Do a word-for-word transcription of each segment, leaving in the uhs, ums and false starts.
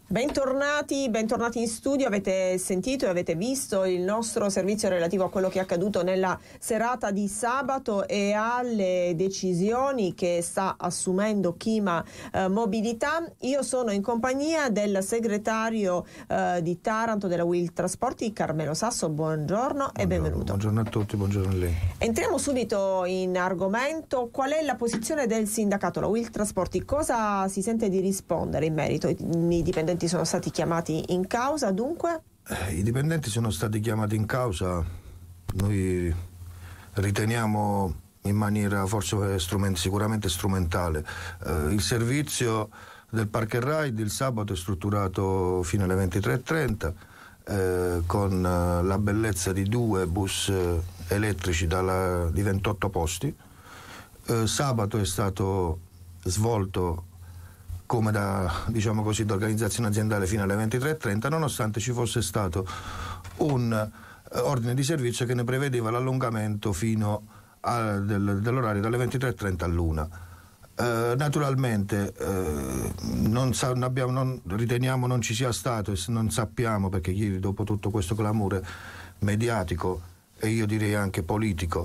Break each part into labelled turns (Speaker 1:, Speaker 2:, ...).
Speaker 1: Bentornati, bentornati in studio. Avete sentito e avete visto il nostro servizio relativo a quello che è accaduto nella serata di sabato e alle decisioni che sta assumendo Chima eh, Mobilità. Io sono in compagnia del segretario eh, di Taranto della Will Trasporti, Carmelo Sasso. Buongiorno, buongiorno e benvenuto.
Speaker 2: Buongiorno a tutti, buongiorno a lei.
Speaker 1: Entriamo subito in argomento. Qual è la posizione del sindacato, la Will Trasporti? Cosa si sente di rispondere in merito? I dipendenti sono stati chiamati in causa, dunque?
Speaker 2: Eh, I dipendenti sono stati chiamati in causa, noi riteniamo in maniera forse strument- sicuramente strumentale. Eh, il servizio del Park and Ride il sabato è strutturato fino alle ventitré e trenta eh, con eh, la bellezza di due bus eh, elettrici dalla, di ventotto posti. Eh, sabato è stato svolto come da, diciamo così, da organizzazione aziendale fino alle ventitré e trenta, nonostante ci fosse stato un eh, ordine di servizio che ne prevedeva l'allungamento fino a, del, dell'orario dalle ventitré e trenta all'una. Eh, naturalmente eh, non, sa, non, abbiamo, non riteniamo non ci sia stato e non sappiamo, perché ieri, dopo tutto questo clamore mediatico e io direi anche politico,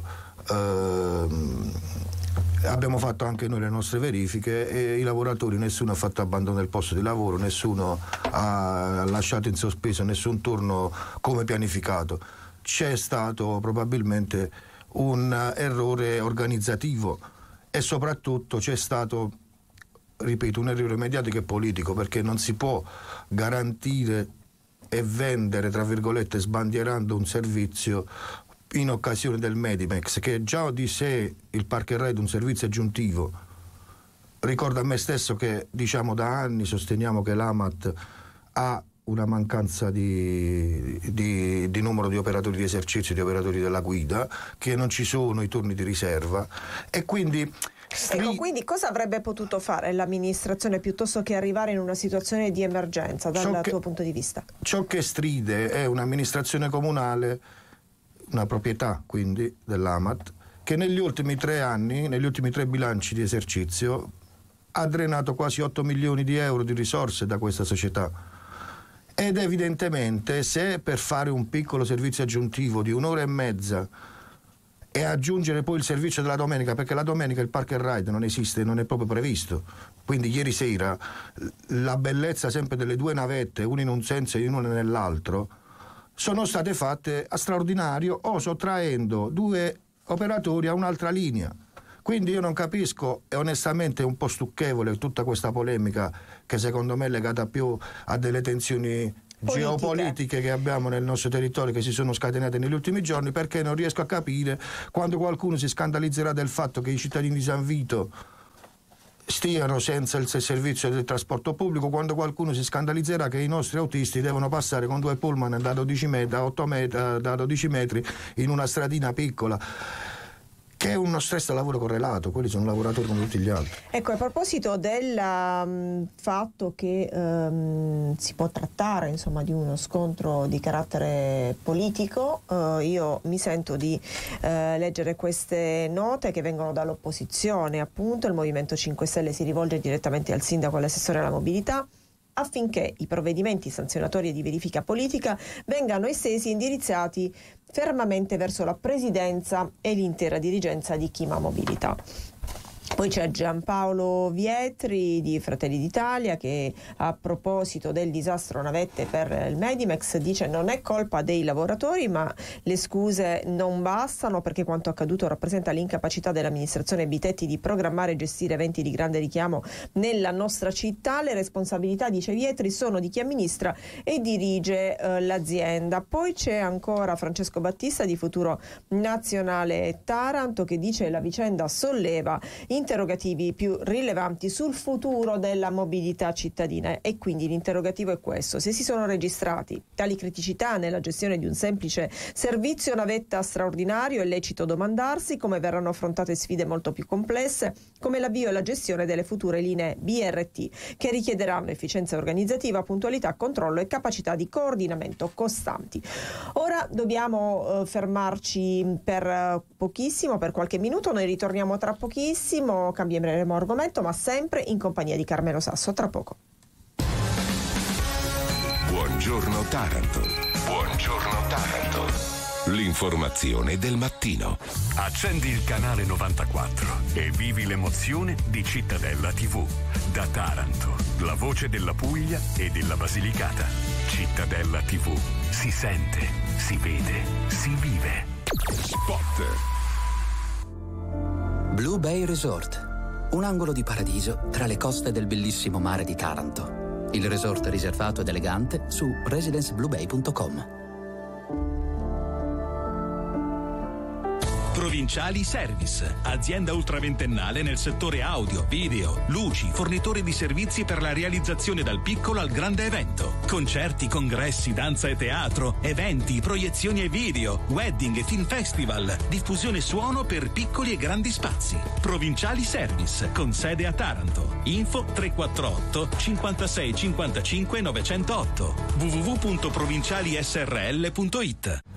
Speaker 2: eh, abbiamo fatto anche noi le nostre verifiche e i lavoratori, nessuno ha fatto abbandono del posto di lavoro, nessuno ha lasciato in sospeso nessun turno come pianificato. C'è stato probabilmente un errore organizzativo e soprattutto c'è stato, ripeto, un errore mediatico e politico, perché non si può garantire e vendere, tra virgolette, sbandierando un servizio in occasione del Medimex, che già di sé il Park and Ride è un servizio aggiuntivo. Ricordo a me stesso che, diciamo, da anni sosteniamo che l'A M A T ha una mancanza di, di, di numero di operatori di esercizio, di operatori della guida, che non ci sono i turni di riserva e quindi...
Speaker 1: Ecco, quindi cosa avrebbe potuto fare l'amministrazione piuttosto che arrivare in una situazione di emergenza dal
Speaker 2: che,
Speaker 1: tuo punto di vista?
Speaker 2: Ciò che stride è un'amministrazione comunale, una proprietà quindi dell'A M A T, che negli ultimi tre anni, negli ultimi tre bilanci di esercizio, ha drenato quasi otto milioni di euro di risorse da questa società. Ed evidentemente, se per fare un piccolo servizio aggiuntivo di un'ora e mezza e aggiungere poi il servizio della domenica, perché la domenica il Park and Ride non esiste, non è proprio previsto, quindi ieri sera la bellezza sempre delle due navette, una in un senso e una nell'altro, sono state fatte a straordinario o sottraendo due operatori a un'altra linea. Quindi io non capisco, e onestamente è un po' stucchevole tutta questa polemica che secondo me è legata più a delle tensioni Politiche. geopolitiche che abbiamo nel nostro territorio, che si sono scatenate negli ultimi giorni, perché non riesco a capire quando qualcuno si scandalizzerà del fatto che i cittadini di San Vito stiano senza il servizio del trasporto pubblico, quando qualcuno si scandalizzerà che i nostri autisti devono passare con due pullman da dodici metri, da otto metri, da dodici metri in una stradina piccola, che è uno stress da lavoro correlato. Quelli sono lavoratori come tutti gli altri.
Speaker 1: Ecco, a proposito del um, fatto che um, si può trattare, insomma, di uno scontro di carattere politico, uh, io mi sento di uh, leggere queste note che vengono dall'opposizione. Appunto, il Movimento cinque Stelle si rivolge direttamente al sindaco e all'assessore alla mobilità affinché i provvedimenti sanzionatori e di verifica politica vengano estesi e indirizzati fermamente verso la presidenza e l'intera dirigenza di Chima Mobilità. Poi c'è Giampaolo Vietri di Fratelli d'Italia che, a proposito del disastro navette per il Medimex, dice: non è colpa dei lavoratori, ma le scuse non bastano, perché quanto accaduto rappresenta l'incapacità dell'amministrazione Bitetti di programmare e gestire eventi di grande richiamo nella nostra città. Le responsabilità, dice Vietri, sono di chi amministra e dirige eh, l'azienda. Poi c'è ancora Francesco Battista di Futuro Nazionale Taranto che dice: la vicenda solleva interrogativi più rilevanti sul futuro della mobilità cittadina, e quindi l'interrogativo è questo: se si sono registrati tali criticità nella gestione di un semplice servizio navetta straordinario, è lecito domandarsi come verranno affrontate sfide molto più complesse come l'avvio e la gestione delle future linee B R T, che richiederanno efficienza organizzativa, puntualità, controllo e capacità di coordinamento costanti. Ora dobbiamo eh, fermarci per eh, pochissimo, per qualche minuto. Noi ritorniamo tra pochissimo, cambieremo argomento, ma sempre in compagnia di Carmelo Sasso. Tra poco.
Speaker 3: Buongiorno Taranto. Buongiorno Taranto. L'informazione del mattino.
Speaker 4: Accendi il canale novantaquattro e vivi l'emozione di Cittadella tivù. Da Taranto, la voce della Puglia e della Basilicata. Cittadella tivù. Si sente, si vede, si vive.
Speaker 3: Spot.
Speaker 5: Blue Bay Resort. Un angolo di paradiso tra le coste del bellissimo mare di Taranto. Il resort riservato ed elegante su residence blue bay punto com.
Speaker 6: Provinciali Service, azienda ultraventennale nel settore audio, video, luci, fornitore di servizi per la realizzazione dal piccolo al grande evento. Concerti, congressi, danza e teatro, eventi, proiezioni e video, wedding e film festival, diffusione suono per piccoli e grandi spazi. Provinciali Service, con sede a Taranto. Info tre quattro otto cinquantasei cinquantacinque novecentotto w w w punto provinciali s r l punto i t.